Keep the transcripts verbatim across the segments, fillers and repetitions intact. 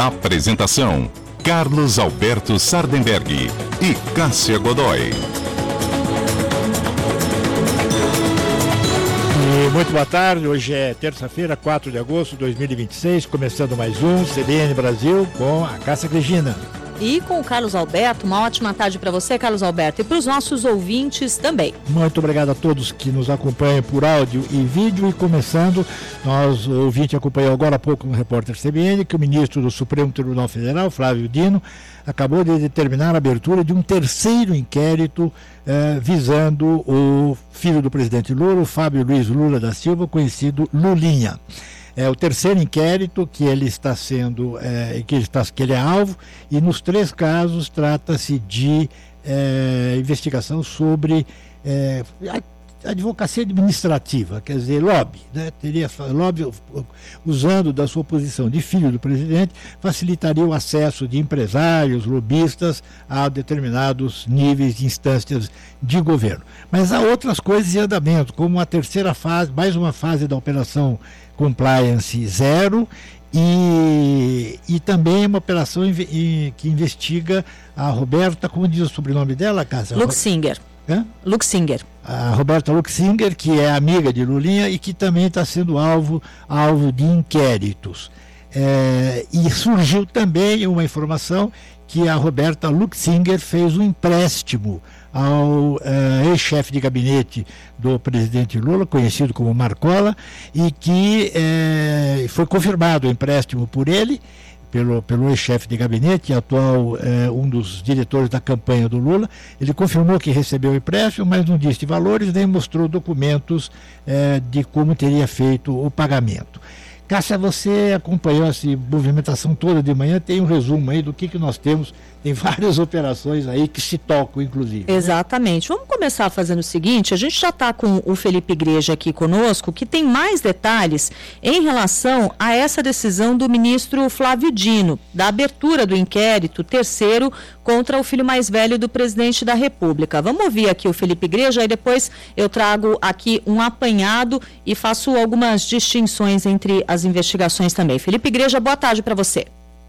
Apresentação: Carlos Alberto Sardenberg e Cássia Godoy. E muito boa tarde, hoje é terça-feira, quatro de agosto de dois mil e vinte e seis, começando mais um C B N Brasil com a Cássia Regina. E com o Carlos Alberto, uma ótima tarde para você, Carlos Alberto, e para os nossos ouvintes também. Muito obrigado a todos que nos acompanham por áudio e vídeo. E começando, nós, o ouvinte acompanhou agora há pouco no repórter C B N que o ministro do Supremo Tribunal Federal, Flávio Dino, acabou de determinar a abertura de um terceiro inquérito eh, visando o filho do presidente Lula, o Fábio Luiz Lula da Silva, conhecido Lulinha. É o terceiro inquérito que ele está sendo, é, que, ele está, que ele é alvo, e nos três casos trata-se de é, investigação sobre é, advocacia administrativa, quer dizer, lobby, né? Teria lobby, usando da sua posição de filho do presidente, facilitaria o acesso de empresários, lobistas a determinados níveis de instâncias de governo. Mas há outras coisas em andamento, como a terceira fase, mais uma fase da operação Compliance Zero, e, e também uma operação que investiga a Roberta, como diz o sobrenome dela, Cássia? Luxinger. Hã? Luxinger. A Roberta Luxinger, que é amiga de Lulinha e que também está sendo alvo, alvo de inquéritos. É, e surgiu também uma informação que a Roberta Luxinger fez um empréstimo ao uh, ex-chefe de gabinete do presidente Lula, conhecido como Marcola, e que eh, foi confirmado o empréstimo por ele, pelo, pelo ex-chefe de gabinete, atual eh, um dos diretores da campanha do Lula. Ele confirmou que recebeu o empréstimo, mas não disse valores, nem mostrou documentos eh, de como teria feito o pagamento. Cássia, você acompanhou essa movimentação toda de manhã, tem um resumo aí do que, que nós temos, tem várias operações aí que se tocam, inclusive. Exatamente. Vamos começar fazendo o seguinte, a gente já está com o Felipe Igreja aqui conosco, que tem mais detalhes em relação a essa decisão do ministro Flávio Dino, da abertura do inquérito terceiro contra o filho mais velho do presidente da República. Vamos ouvir aqui o Felipe Igreja, e depois eu trago aqui um apanhado e faço algumas distinções entre as investigações também. Felipe Igreja, boa tarde para você.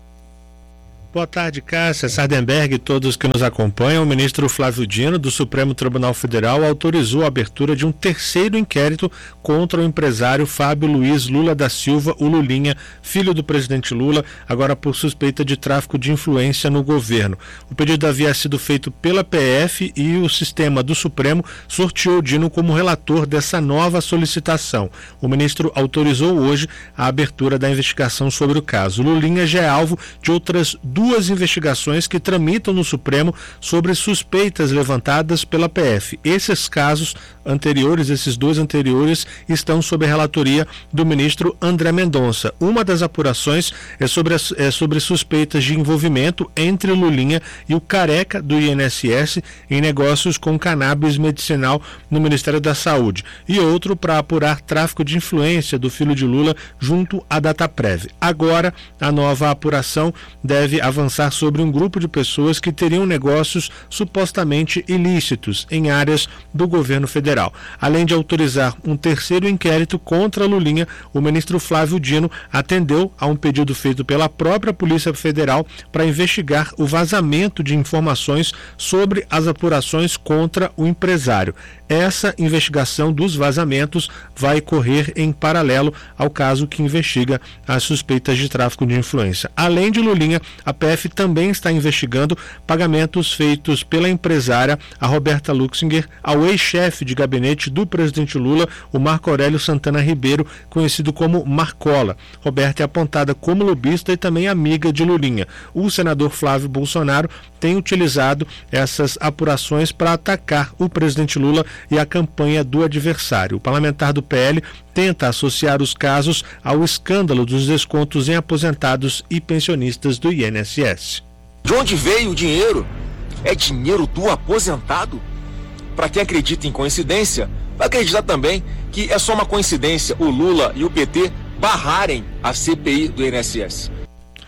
Boa tarde, Cássia, Sardenberg e todos que nos acompanham. O ministro Flávio Dino, do Supremo Tribunal Federal, autorizou a abertura de um terceiro inquérito contra o empresário Fábio Luiz Lula da Silva, o Lulinha, filho do presidente Lula, agora por suspeita de tráfico de influência no governo. O pedido havia sido feito pela P F e o sistema do Supremo sorteou Dino como relator dessa nova solicitação. O ministro autorizou hoje a abertura da investigação sobre o caso. Lulinha já é alvo de outras duas duas investigações que tramitam no Supremo sobre suspeitas levantadas pela P F. Esses casos anteriores, esses dois anteriores, estão sob a relatoria do ministro André Mendonça. Uma das apurações é sobre, as, é sobre suspeitas de envolvimento entre Lulinha e o careca do I N S S em negócios com cannabis medicinal no Ministério da Saúde, e outro para apurar tráfico de influência do filho de Lula junto à Dataprev. Agora, a nova apuração deve avançar sobre um grupo de pessoas que teriam negócios supostamente ilícitos em áreas do governo federal. Além de autorizar um terceiro inquérito contra Lulinha, o ministro Flávio Dino atendeu a um pedido feito pela própria Polícia Federal para investigar o vazamento de informações sobre as apurações contra o empresário. Essa investigação dos vazamentos vai correr em paralelo ao caso que investiga as suspeitas de tráfico de influência. Além de Lulinha, a P F também está investigando pagamentos feitos pela empresária, a Roberta Luxinger, ao ex-chefe de gabinete do presidente Lula, o Marco Aurélio Santana Ribeiro, conhecido como Marcola. Roberta é apontada como lobista e também amiga de Lulinha. O senador Flávio Bolsonaro tem utilizado essas apurações para atacar o presidente Lula e a campanha do adversário. O parlamentar do P L tenta associar os casos ao escândalo dos descontos em aposentados e pensionistas do I N S S. De onde veio o dinheiro? É dinheiro do aposentado? Para quem acredita em coincidência, vai acreditar também que é só uma coincidência o Lula e o P T barrarem a C P I do I N S S. O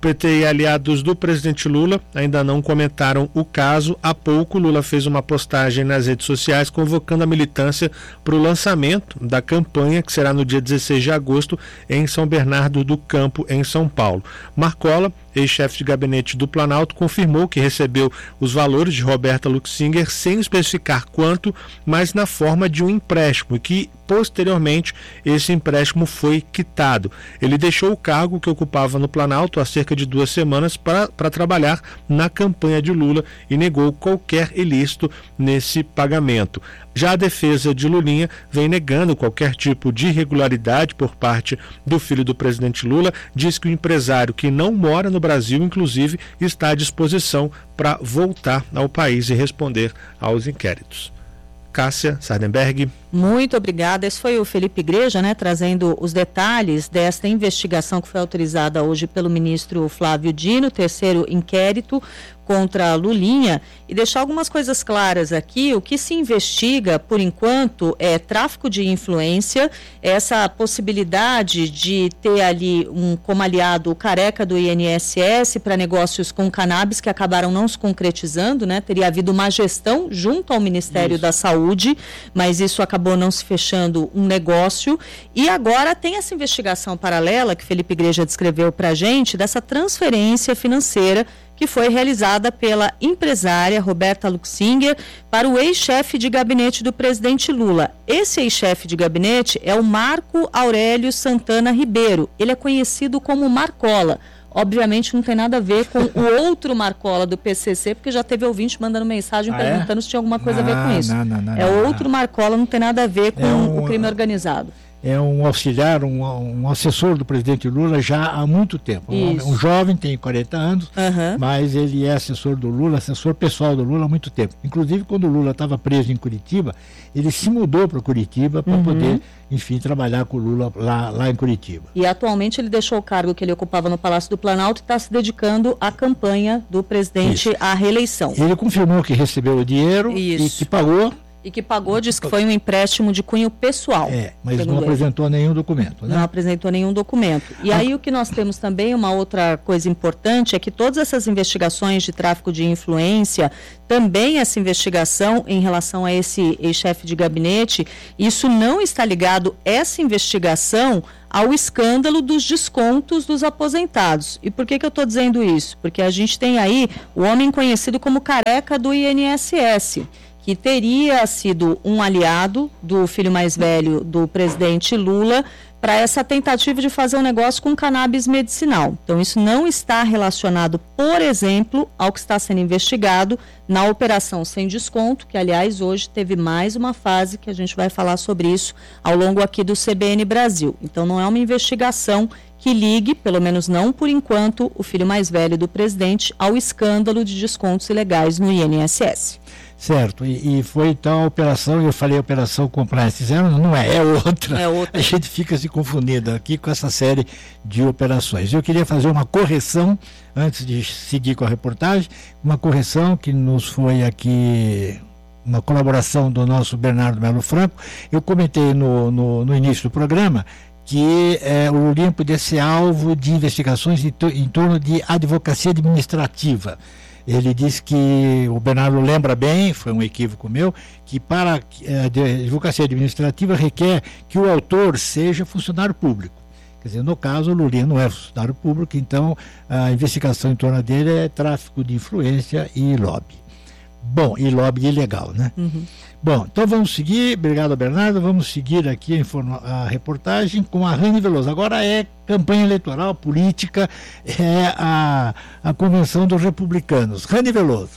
P T e aliados do presidente Lula ainda não comentaram o caso. Há pouco, Lula fez uma postagem nas redes sociais convocando a militância para o lançamento da campanha, que será no dia dezesseis de agosto, em São Bernardo do Campo, em São Paulo. Marcola, ex-chefe de gabinete do Planalto, confirmou que recebeu os valores de Roberta Luxinger sem especificar quanto, mas na forma de um empréstimo, e que posteriormente esse empréstimo foi quitado. Ele deixou o cargo que ocupava no Planalto há cerca de duas semanas para trabalhar na campanha de Lula e negou qualquer ilícito nesse pagamento. Já a defesa de Lulinha vem negando qualquer tipo de irregularidade por parte do filho do presidente Lula, diz que o empresário que não mora no Brasil, inclusive, está à disposição para voltar ao país e responder aos inquéritos. Cássia Sardenberg. Muito obrigada. Esse foi o Felipe Igreja, né, trazendo os detalhes desta investigação que foi autorizada hoje pelo ministro Flávio Dino, terceiro inquérito contra a Lulinha, e deixar algumas coisas claras aqui. O que se investiga, por enquanto, é tráfico de influência, essa possibilidade de ter ali um, como aliado o careca do I N S S para negócios com cannabis que acabaram não se concretizando, né? Teria havido uma gestão junto ao Ministério isso. da Saúde, mas isso acabou não se fechando um negócio, e agora tem essa investigação paralela que Felipe Igreja descreveu para a gente, dessa transferência financeira que foi realizada pela empresária Roberta Luxinger para o ex-chefe de gabinete do presidente Lula. Esse ex-chefe de gabinete é o Marco Aurélio Santana Ribeiro. Ele é conhecido como Marcola. Obviamente não tem nada a ver com o outro Marcola do P C C, porque já teve ouvinte mandando mensagem ah, perguntando é? se tinha alguma coisa não, a ver com isso. Não, não, não, é não, outro não. Marcola, não tem nada a ver com é um... o crime organizado. É um auxiliar, um, um assessor do presidente Lula já há muito tempo. Um, um jovem, tem quarenta anos, uhum. mas ele é assessor do Lula, assessor pessoal do Lula há muito tempo. Inclusive, quando o Lula estava preso em Curitiba, ele se mudou para Curitiba para uhum. poder, enfim, trabalhar com o Lula lá, lá em Curitiba. E atualmente ele deixou o cargo que ele ocupava no Palácio do Planalto e está se dedicando à campanha do presidente Isso. à reeleição. Ele confirmou que recebeu o dinheiro Isso. e que pagou. E que pagou, diz que foi um empréstimo de cunho pessoal. É, mas não apresentou nenhum documento, né? Não apresentou nenhum documento. E aí o que nós temos também, uma outra coisa importante, é que todas essas investigações de tráfico de influência, também essa investigação em relação a esse ex-chefe de gabinete, isso não está ligado, essa investigação, ao escândalo dos descontos dos aposentados. E por que que eu estou dizendo isso? Porque a gente tem aí o homem conhecido como careca do I N S S, que teria sido um aliado do filho mais velho do presidente Lula para essa tentativa de fazer um negócio com cannabis medicinal. Então, isso não está relacionado, por exemplo, ao que está sendo investigado na Operação Sem Desconto, que, aliás, hoje teve mais uma fase que a gente vai falar sobre isso ao longo aqui do C B N Brasil. Então, não é uma investigação que ligue, pelo menos não por enquanto, o filho mais velho do presidente ao escândalo de descontos ilegais no I N S S. Certo, e, e foi então a operação, eu falei operação Compliance Zero, não é, é outra. É outra. A gente fica se confundindo aqui com essa série de operações. Eu queria fazer uma correção, antes de seguir com a reportagem, uma correção que nos foi aqui, uma colaboração do nosso Bernardo Melo Franco. Eu comentei no, no, no início do programa que é, o Lulinha podia ser alvo de investigações em, to, em torno de advocacia administrativa. Ele disse que, o Bernardo lembra bem, foi um equívoco meu, que para a advocacia administrativa requer que o autor seja funcionário público. Quer dizer, no caso, o Lulinha não é funcionário público, então a investigação em torno dele é tráfico de influência e lobby. Bom, e lobby ilegal, né? Uhum. Bom, então vamos seguir, obrigado Bernardo, vamos seguir aqui a, informa- a reportagem com a Rani Veloso. Agora é campanha eleitoral, política, é a, a convenção dos republicanos. Rani Veloso.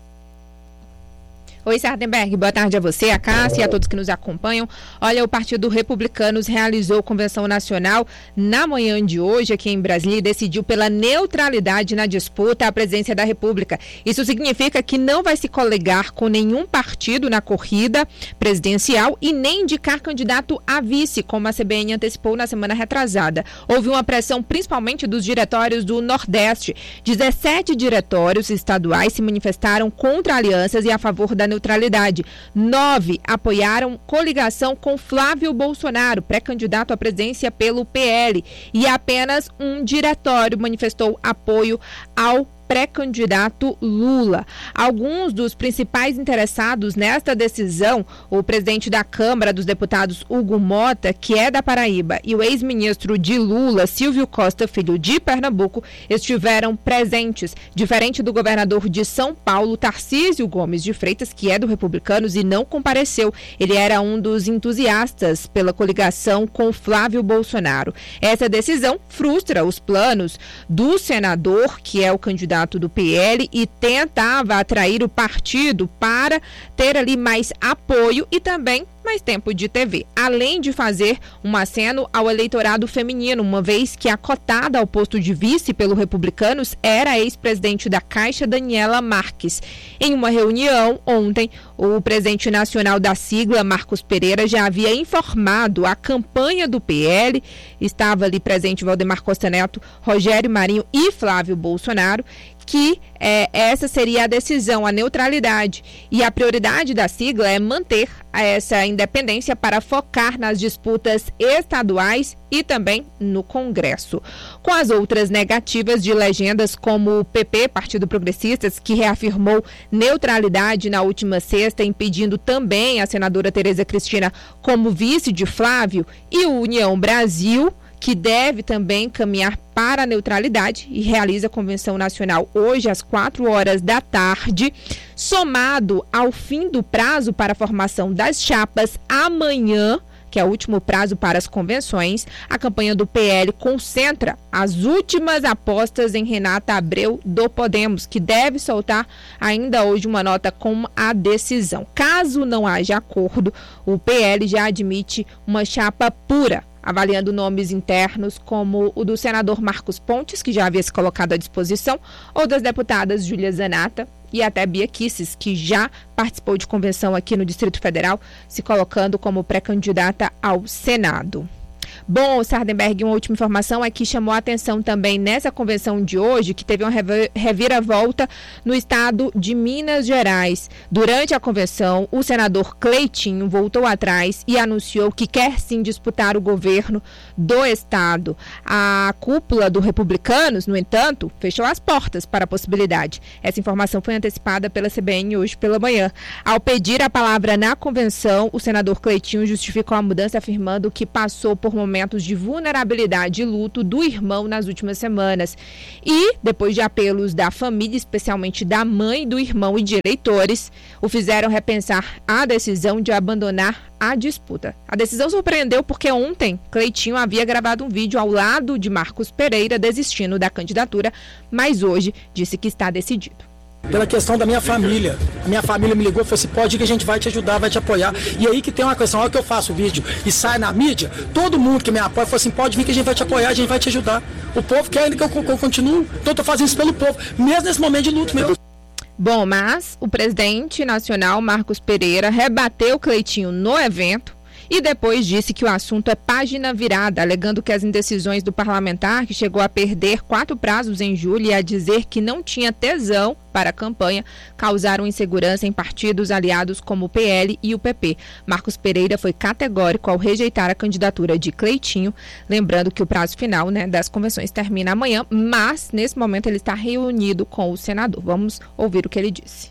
Oi, Sardenberg, boa tarde a você, a Cássia e a todos que nos acompanham. Olha, o Partido Republicanos realizou convenção nacional na manhã de hoje aqui em Brasília e decidiu pela neutralidade na disputa à presidência da República. Isso significa que não vai se coligar com nenhum partido na corrida presidencial e nem indicar candidato a vice, como a C B N antecipou na semana retrasada. Houve uma pressão principalmente dos diretórios do Nordeste. dezessete diretórios estaduais se manifestaram contra alianças e a favor da neutralidade. Nove apoiaram coligação com Flávio Bolsonaro, pré-candidato à presidência pelo P L. E apenas um diretório manifestou apoio ao pré-candidato Lula. Alguns dos principais interessados nesta decisão, o presidente da Câmara dos Deputados, Hugo Mota, que é da Paraíba, e o ex-ministro de Lula, Silvio Costa Filho, de Pernambuco, estiveram presentes, diferente do governador de São Paulo, Tarcísio Gomes de Freitas, que é do Republicanos e não compareceu. Ele era um dos entusiastas pela coligação com Flávio Bolsonaro. Essa decisão frustra os planos do senador, que é o candidato do P L, e tentava atrair o partido para ter ali mais apoio e também mais tempo de T V, além de fazer um aceno ao eleitorado feminino, uma vez que a cotada ao posto de vice pelo Republicanos era a ex-presidente da Caixa, Daniela Marques. Em uma reunião ontem, o presidente nacional da sigla, Marcos Pereira, já havia informado a campanha do P L, estava ali presente Valdemar Costa Neto, Rogério Marinho e Flávio Bolsonaro, que é, essa seria a decisão, a neutralidade. E a prioridade da sigla é manter essa independência para focar nas disputas estaduais e também no Congresso. Com as outras negativas de legendas, como o P P, Partido Progressistas, que reafirmou neutralidade na última sexta, impedindo também a senadora Tereza Cristina como vice de Flávio, e o União Brasil, que deve também caminhar para a neutralidade e realiza a convenção nacional hoje às quatro horas da tarde, somado ao fim do prazo para a formação das chapas amanhã, que é o último prazo para as convenções. A campanha do P L concentra as últimas apostas em Renata Abreu do Podemos, que deve soltar ainda hoje uma nota com a decisão. Caso não haja acordo, o P L já admite uma chapa pura, avaliando nomes internos como o do senador Marcos Pontes, que já havia se colocado à disposição, ou das deputadas Júlia Zanata e até Bia Kicis, que já participou de convenção aqui no Distrito Federal, se colocando como pré-candidata ao Senado. Bom, Sardenberg, uma última informação é que chamou a atenção também nessa convenção de hoje, que teve uma reviravolta no estado de Minas Gerais. Durante a convenção, o senador Cleitinho voltou atrás e anunciou que quer sim disputar o governo do estado. A cúpula do Republicanos, no entanto, fechou as portas para a possibilidade. Essa informação foi antecipada pela C B N hoje pela manhã. Ao pedir a palavra na convenção, o senador Cleitinho justificou a mudança, afirmando que passou por momentos de vulnerabilidade e luto do irmão nas últimas semanas. E, depois de apelos da família, especialmente da mãe do irmão e de eleitores, o fizeram repensar a decisão de abandonar a disputa. A decisão surpreendeu porque ontem Cleitinho havia gravado um vídeo ao lado de Marcos Pereira desistindo da candidatura, mas hoje disse que está decidido. Pela questão da minha família. A minha família me ligou e falou assim, pode ir que a gente vai te ajudar, vai te apoiar. E aí que tem uma questão, a hora que eu faço o vídeo e sai na mídia, todo mundo que me apoia falou assim, pode vir que a gente vai te apoiar, a gente vai te ajudar. O povo quer que eu, que eu continue, então eu tô fazendo isso pelo povo, mesmo nesse momento de luto meu. Bom, mas o presidente nacional, Marcos Pereira, rebateu Cleitinho no evento e depois disse que o assunto é página virada, alegando que as indecisões do parlamentar, que chegou a perder quatro prazos em julho e a dizer que não tinha tesão para a campanha, causaram insegurança em partidos aliados como o P L e o P P. Marcos Pereira foi categórico ao rejeitar a candidatura de Cleitinho, lembrando que o prazo final, né, das convenções termina amanhã, mas nesse momento ele está reunido com o senador. Vamos ouvir o que ele disse.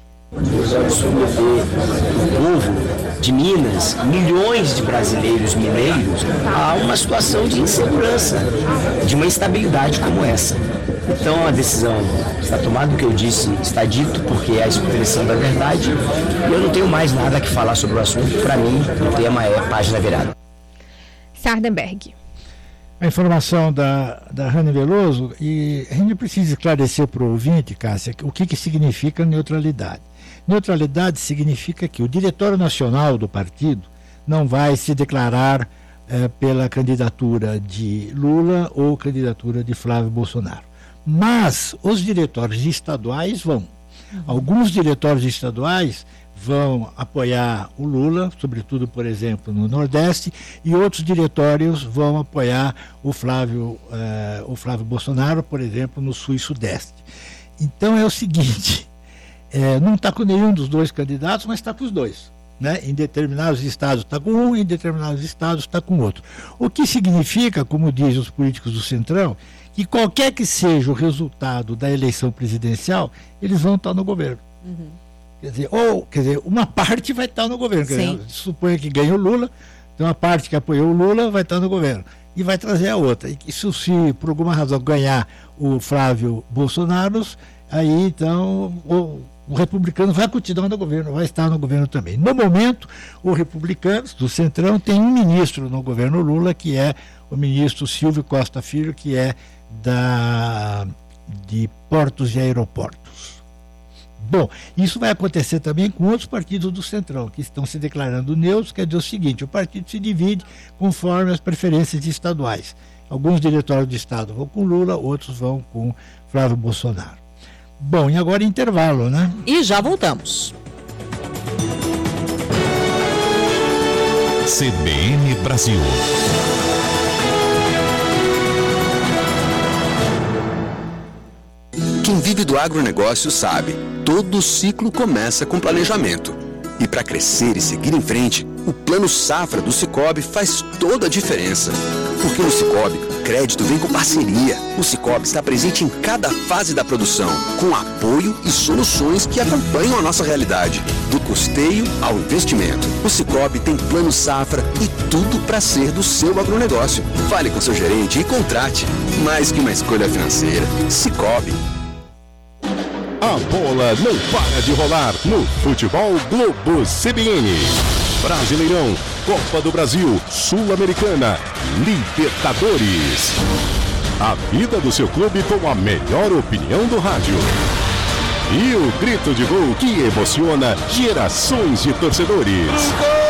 Submeter o povo de Minas, milhões de brasileiros mineiros, a uma situação de insegurança, de uma instabilidade como essa. Então a decisão está tomada, o que eu disse está dito, porque é a expressão da verdade, e eu não tenho mais nada a que falar sobre o assunto. Para mim, o tema é página virada. Sardenberg. A informação da, da Rani Veloso, e a gente precisa esclarecer para o ouvinte, Cássia, o que, que significa neutralidade. Neutralidade significa que o Diretório Nacional do partido não vai se declarar eh, pela candidatura de Lula ou candidatura de Flávio Bolsonaro. Mas os diretórios estaduais vão. Alguns diretórios estaduais vão apoiar o Lula, sobretudo, por exemplo, no Nordeste, e outros diretórios vão apoiar o Flávio, eh, o Flávio Bolsonaro, por exemplo, no Sul e Sudeste. Então é o seguinte... é, não está com nenhum dos dois candidatos, mas está com os dois. Né? Em determinados estados está com um, em determinados estados está com outro. O que significa, como dizem os políticos do Centrão, que qualquer que seja o resultado da eleição presidencial, eles vão estar no governo. Uhum. Quer dizer, ou, quer dizer, uma parte vai estar no governo. Quer dizer, suponha que ganha o Lula, então uma parte que apoiou o Lula vai estar no governo. E vai trazer a outra. E se, se por alguma razão ganhar o Flávio Bolsonaro, aí então o, o republicano vai continuar no governo, vai estar no governo também. No momento, o Republicanos do Centrão tem um ministro no governo Lula, que é o ministro Silvio Costa Filho, que é da, de Portos e Aeroportos. Bom, isso vai acontecer também com outros partidos do Centrão, que estão se declarando neutros, quer dizer o seguinte, o partido se divide conforme as preferências estaduais. Alguns diretórios de Estado vão com Lula, outros vão com Flávio Bolsonaro. Bom, e agora intervalo, né? E já voltamos. C B N Brasil. Quem vive do agronegócio sabe, todo ciclo começa com planejamento. E para crescer e seguir em frente, o Plano Safra do Sicoob faz toda a diferença. Porque no Sicoob, crédito vem com parceria. O Sicoob está presente em cada fase da produção, com apoio e soluções que acompanham a nossa realidade, do custeio ao investimento. O Sicoob tem Plano Safra e tudo para ser do seu agronegócio. Fale com seu gerente e contrate. Mais que uma escolha financeira, Sicoob. A bola não para de rolar no Futebol Globo C B N. Brasileirão, Copa do Brasil, Sul-Americana, Libertadores. A vida do seu clube com a melhor opinião do rádio. E o grito de gol que emociona gerações de torcedores.